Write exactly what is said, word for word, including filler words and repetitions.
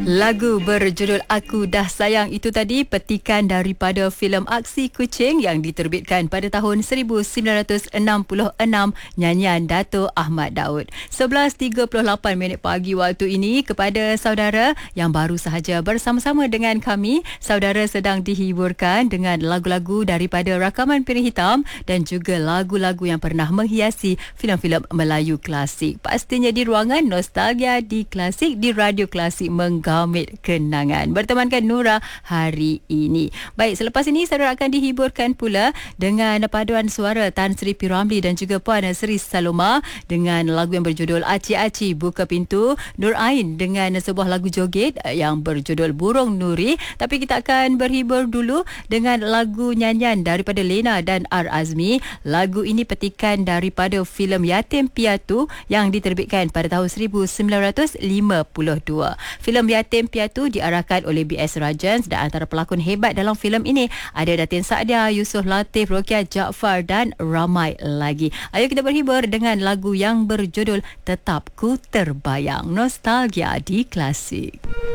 Lagu berjudul Aku Dah Sayang itu tadi petikan daripada filem Aksi Kucing yang diterbitkan pada tahun seribu sembilan ratus enam puluh enam, nyanyian Dato' Ahmad Daud. sebelas tiga puluh lapan minit pagi waktu ini. Kepada saudara yang baru sahaja bersama-sama dengan kami, saudara sedang dihiburkan dengan lagu-lagu daripada rakaman Piring Hitam dan juga lagu-lagu yang pernah menghiasi filem-filem Melayu klasik. Pastinya di ruangan Nostalgia di Klasik, di Radio Klasik menggamit kenangan. Bertemankan Nura hari ini. Baik, selepas ini saudara akan dihiburkan pula dengan paduan suara Tan Sri P. Ramlee dan juga Puan Sri Saloma dengan lagu yang berjudul Aci Aci Buka Pintu, Nur Ain dengan sebuah lagu joget yang berjudul Burung Nuri. Tapi kita akan berhibur dulu dengan lagu nyanyian daripada Lena dan R. Azmi. Lagu ini petikan daripada filem Yatim Piatu yang diterbitkan pada tahun seribu sembilan ratus lima puluh dua. Filem Yatim Piatu diarahkan oleh B S Rajans dan antara pelakon hebat dalam filem ini ada Datin Saadia, Yusof Latif, Rokia Jaafar dan ramai lagi. Ayo kita berhibur dengan lagu yang berjudul Tetap Ku Terbayang. Nostalgia di Klasik.